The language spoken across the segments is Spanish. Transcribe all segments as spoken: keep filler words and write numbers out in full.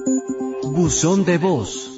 Buzón de voz.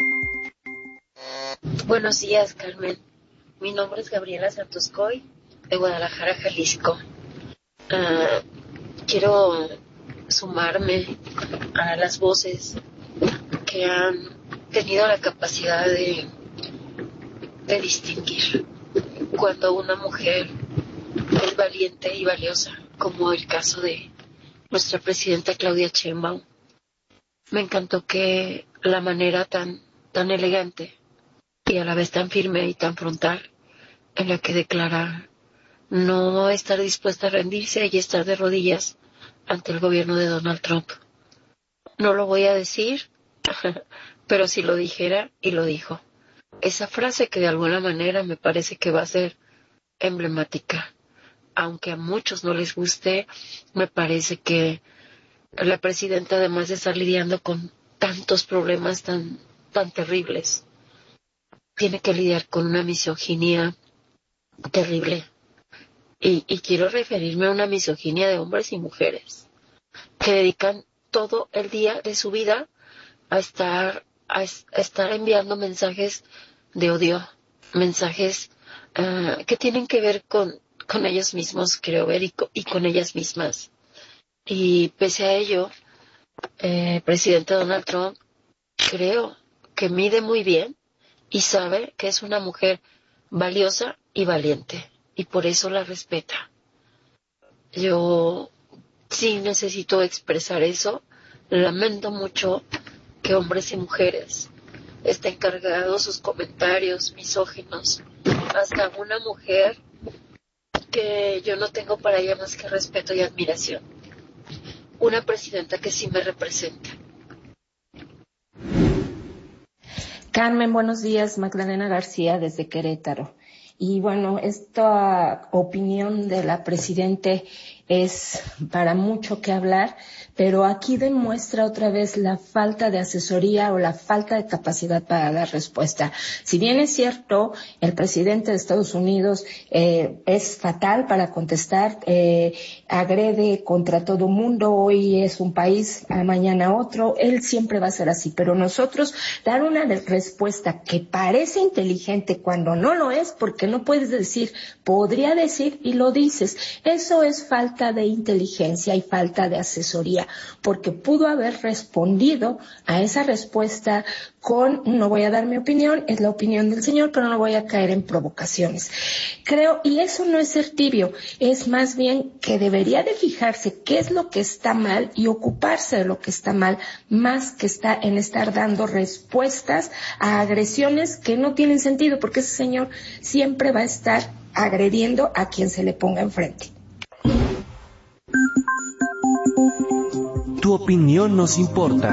Buenos días, Carmen. Mi nombre es Gabriela Santoscoy, de Guadalajara, Jalisco. Uh, quiero sumarme a las voces que han tenido la capacidad de, de distinguir cuando una mujer es valiente y valiosa, como el caso de nuestra presidenta Claudia Sheinbaum. Me encantó que la manera tan, tan elegante y a la vez tan firme y tan frontal en la que declara no estar dispuesta a rendirse y estar de rodillas ante el gobierno de Donald Trump. No lo voy a decir, pero si lo dijera, y lo dijo. Esa frase que de alguna manera me parece que va a ser emblemática. Aunque a muchos no les guste, me parece que la presidenta, además de estar lidiando con tantos problemas tan, tan terribles, tiene que lidiar con una misoginia terrible. Y, y quiero referirme a una misoginia de hombres y mujeres que dedican todo el día de su vida a estar, a, es, a estar enviando mensajes de odio, mensajes uh, que tienen que ver con, con ellos mismos, creo ver, y, y con ellas mismas. Y pese a ello, el eh, presidente Donald Trump creo que mide muy bien y sabe que es una mujer valiosa y valiente, y por eso la respeta. Yo sí necesito expresar eso. Lamento mucho que hombres y mujeres estén cargados sus comentarios misóginos. Hasta una mujer que yo no tengo para ella más que respeto y admiración. Una presidenta que sí me representa. Carmen, buenos días. Magdalena García desde Querétaro. Y bueno, esta opinión de la presidente es para mucho que hablar, pero aquí demuestra otra vez la falta de asesoría o la falta de capacidad para dar respuesta. Si bien es cierto, el presidente de Estados Unidos eh, es fatal para contestar, eh, agrede contra todo mundo, hoy es un país, mañana otro, él siempre va a ser así, pero nosotros dar una respuesta que parece inteligente cuando no lo es, porque no puedes decir, podría decir y lo dices, eso es falta de inteligencia y falta de asesoría, porque pudo haber respondido a esa respuesta con, no voy a dar mi opinión, es la opinión del señor, pero no voy a caer en provocaciones. Creo, y eso no es ser tibio, es más bien que debería de fijarse qué es lo que está mal y ocuparse de lo que está mal, más que está en estar dando respuestas a agresiones que no tienen sentido, porque ese señor siempre va a estar agrediendo a quien se le ponga enfrente. Tu opinión nos importa.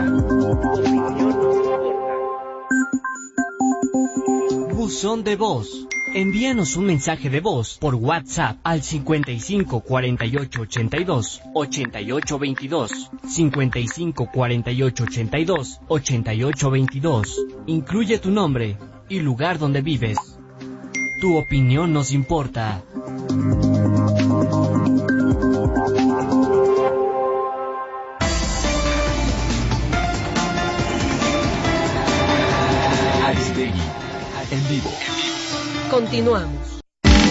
Buzón de voz. Envíanos un mensaje de voz por WhatsApp al cincuenta y cinco cuarenta y ocho ochenta y dos ochenta y ocho veintidós, cincuenta y cinco cuarenta y ocho ochenta y dos ochenta y ocho veintidós. Incluye tu nombre y lugar donde vives. Tu opinión nos importa. Aristegui, en vivo. Continuamos.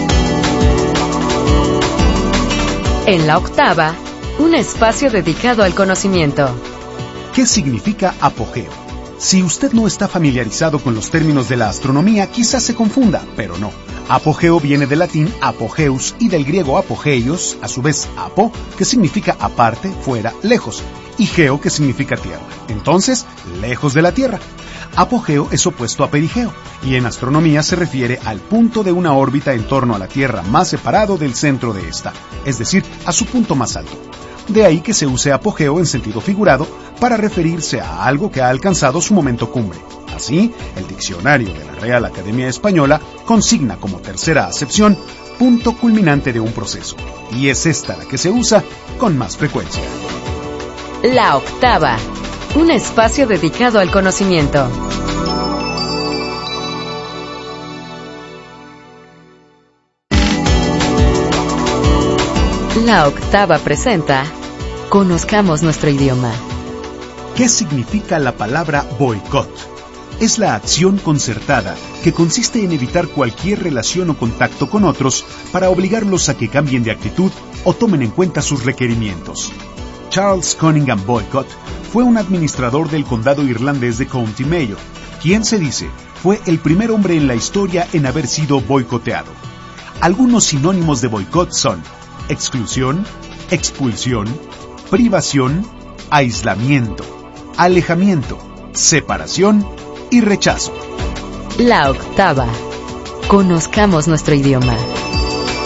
En la octava, un espacio dedicado al conocimiento. ¿Qué significa apogeo? Si usted no está familiarizado con los términos de la astronomía, quizás se confunda, pero no. Apogeo viene del latín apogeus y del griego apogeios, a su vez apo, que significa aparte, fuera, lejos, y geo, que significa tierra. Entonces, lejos de la Tierra. Apogeo es opuesto a perigeo, y en astronomía se refiere al punto de una órbita en torno a la Tierra más separado del centro de esta, es decir, a su punto más alto. De ahí que se use apogeo en sentido figurado para referirse a algo que ha alcanzado su momento cumbre. Así, el diccionario de la Real Academia Española consigna como tercera acepción punto culminante de un proceso, y es esta la que se usa con más frecuencia. La octava, un espacio dedicado al conocimiento. La octava presenta Conozcamos nuestro idioma. ¿Qué significa la palabra boicot? Es la acción concertada que consiste en evitar cualquier relación o contacto con otros para obligarlos a que cambien de actitud o tomen en cuenta sus requerimientos. Charles Cunningham Boycott fue un administrador del condado irlandés de County Mayo, quien se dice fue el primer hombre en la historia en haber sido boicoteado. Algunos sinónimos de boicot son exclusión, expulsión, privación, aislamiento, alejamiento, separación y rechazo. La octava. Conozcamos nuestro idioma.